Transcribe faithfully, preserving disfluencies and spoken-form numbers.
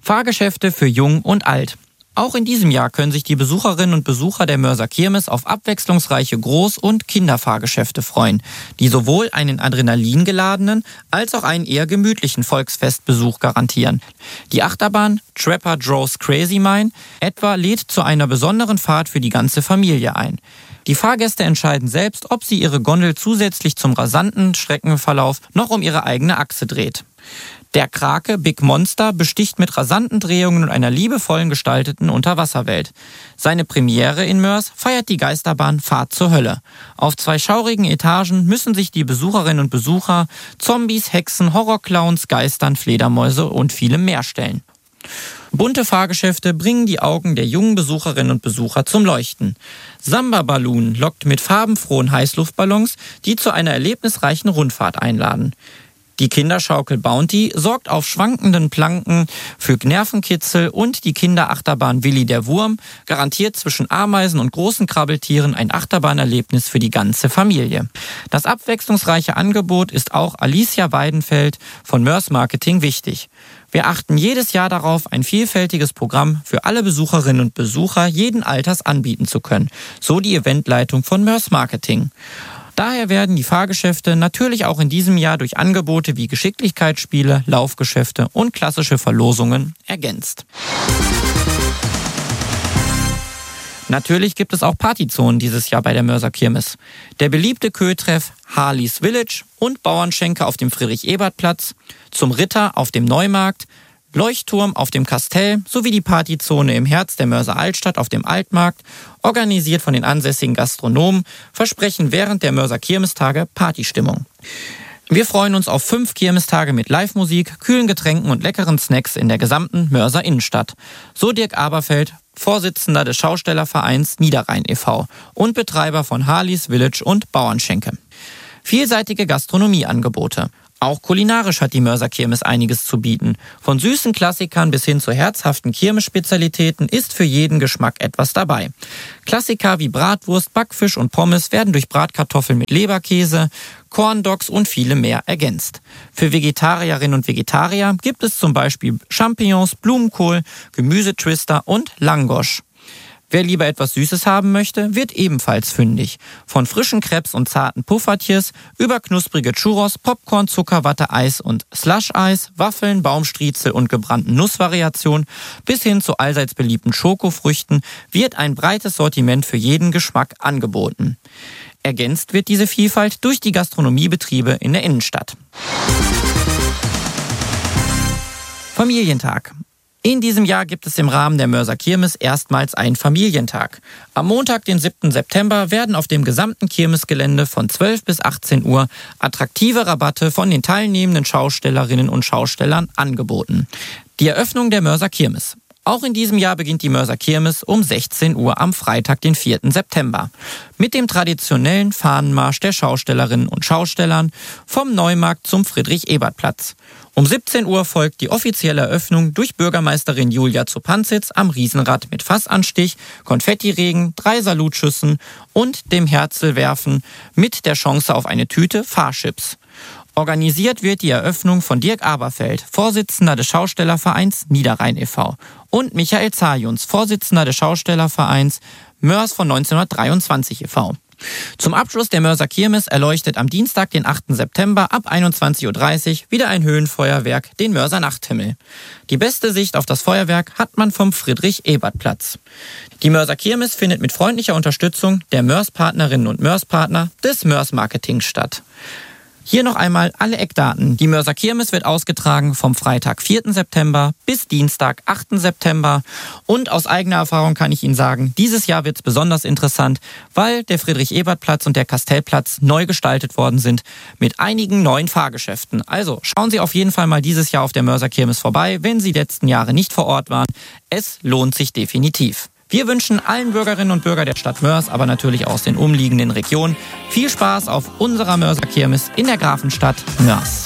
Fahrgeschäfte für Jung und Alt. Auch in diesem Jahr können sich die Besucherinnen und Besucher der Mörser Kirmes auf abwechslungsreiche Groß- und Kinderfahrgeschäfte freuen, die sowohl einen adrenalingeladenen als auch einen eher gemütlichen Volksfestbesuch garantieren. Die Achterbahn Trapper Joe's Crazy Mine etwa lädt zu einer besonderen Fahrt für die ganze Familie ein. Die Fahrgäste entscheiden selbst, ob sie ihre Gondel zusätzlich zum rasanten Streckenverlauf noch um ihre eigene Achse dreht. Der Krake Big Monster besticht mit rasanten Drehungen und einer liebevollen gestalteten Unterwasserwelt. Seine Premiere in Moers feiert die Geisterbahn Fahrt zur Hölle. Auf zwei schaurigen Etagen müssen sich die Besucherinnen und Besucher Zombies, Hexen, Horrorclowns, Geistern, Fledermäuse und vielem mehr stellen. Bunte Fahrgeschäfte bringen die Augen der jungen Besucherinnen und Besucher zum Leuchten. Samba Balloon lockt mit farbenfrohen Heißluftballons, die zu einer erlebnisreichen Rundfahrt einladen. Die Kinderschaukel Bounty sorgt auf schwankenden Planken für Nervenkitzel und die Kinderachterbahn Willi der Wurm garantiert zwischen Ameisen und großen Krabbeltieren ein Achterbahnerlebnis für die ganze Familie. Das abwechslungsreiche Angebot ist auch Alicia Weidenfeld von Moers Marketing wichtig. Wir achten jedes Jahr darauf, ein vielfältiges Programm für alle Besucherinnen und Besucher jeden Alters anbieten zu können, so die Eventleitung von Moers Marketing. Daher werden die Fahrgeschäfte natürlich auch in diesem Jahr durch Angebote wie Geschicklichkeitsspiele, Laufgeschäfte und klassische Verlosungen ergänzt. Natürlich gibt es auch Partyzonen dieses Jahr bei der Mörser Kirmes. Der beliebte Kötreff Harleys Village und Bauernschenke auf dem Friedrich-Ebert-Platz, zum Ritter auf dem Neumarkt, Leuchtturm auf dem Kastell sowie die Partyzone im Herz der Mörser Altstadt auf dem Altmarkt, organisiert von den ansässigen Gastronomen, versprechen während der Mörser Kirmestage Partystimmung. Wir freuen uns auf fünf Kirmestage mit Live-Musik, kühlen Getränken und leckeren Snacks in der gesamten Mörser Innenstadt. So Dirk Aberfeld, Vorsitzender des Schaustellervereins Niederrhein e V und Betreiber von Harleys Village und Bauernschenke. Vielseitige Gastronomieangebote. Auch kulinarisch hat die Mörser Kirmes einiges zu bieten. Von süßen Klassikern bis hin zu herzhaften Kirmesspezialitäten ist für jeden Geschmack etwas dabei. Klassiker wie Bratwurst, Backfisch und Pommes werden durch Bratkartoffeln mit Leberkäse, Corndogs und viele mehr ergänzt. Für Vegetarierinnen und Vegetarier gibt es zum Beispiel Champignons, Blumenkohl, Gemüsetwister und Langosch. Wer lieber etwas Süßes haben möchte, wird ebenfalls fündig. Von frischen Crepes und zarten Puffertjes über knusprige Churros, Popcorn, Zuckerwatte, Eis und Slush-Eis, Waffeln, Baumstriezel und gebrannten Nussvariationen bis hin zu allseits beliebten Schokofrüchten wird ein breites Sortiment für jeden Geschmack angeboten. Ergänzt wird diese Vielfalt durch die Gastronomiebetriebe in der Innenstadt. Familientag. In diesem Jahr gibt es im Rahmen der Mörser Kirmes erstmals einen Familientag. Am Montag, den siebten September, werden auf dem gesamten Kirmesgelände von zwölf bis achtzehn Uhr attraktive Rabatte von den teilnehmenden Schaustellerinnen und Schaustellern angeboten. Die Eröffnung der Mörser Kirmes. Auch in diesem Jahr beginnt die Mörser Kirmes um sechzehn Uhr am Freitag, den vierten September. Mit dem traditionellen Fahnenmarsch der Schaustellerinnen und Schaustellern vom Neumarkt zum Friedrich-Ebert-Platz. Um siebzehn Uhr folgt die offizielle Eröffnung durch Bürgermeisterin Julia Zopanzitz am Riesenrad mit Fassanstich, Konfettiregen, drei Salutschüssen und dem Herzlwerfen mit der Chance auf eine Tüte Fahrchips. Organisiert wird die Eröffnung von Dirk Aberfeld, Vorsitzender des Schaustellervereins Niederrhein e V und Michael Zajuns, Vorsitzender des Schaustellervereins Moers von neunzehnhundertdreiundzwanzig e V Zum Abschluss der Mörser Kirmes erleuchtet am Dienstag, den achten September ab einundzwanzig Uhr dreißig wieder ein Höhenfeuerwerk den Mörser Nachthimmel. Die beste Sicht auf das Feuerwerk hat man vom Friedrich-Ebert-Platz. Die Mörser Kirmes findet mit freundlicher Unterstützung der Moers-Partnerinnen und Moers-Partner des Moers Marketing statt. Hier noch einmal alle Eckdaten. Die Mörser Kirmes wird ausgetragen vom Freitag, vierten September bis Dienstag, achten September. Und aus eigener Erfahrung kann ich Ihnen sagen, dieses Jahr wird es besonders interessant, weil der Friedrich-Ebert-Platz und der Kastellplatz neu gestaltet worden sind mit einigen neuen Fahrgeschäften. Also schauen Sie auf jeden Fall mal dieses Jahr auf der Mörser Kirmes vorbei, wenn Sie die letzten Jahre nicht vor Ort waren. Es lohnt sich definitiv. Wir wünschen allen Bürgerinnen und Bürgern der Stadt Moers, aber natürlich aus den umliegenden Regionen, viel Spaß auf unserer Mörser Kirmes in der Grafenstadt Moers.